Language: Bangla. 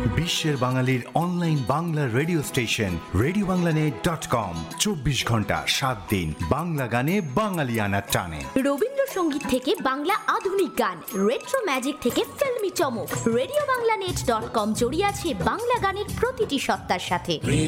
বিশ্বের বাঙালির online Bangla radio station RadioBanglaNet.com 24 ঘন্টা 7 দিন বাংলা গানে বাঙালিয়ানার টানে। রবীন্দ্রসঙ্গীত থেকে বাংলা আধুনিক গান, রেট্রো ম্যাজিক থেকে ফিল্মি চমক, RadioBanglaNet.com জড়িয়ে আছে বাংলা গানের প্রতিটি সত্তার সাথে।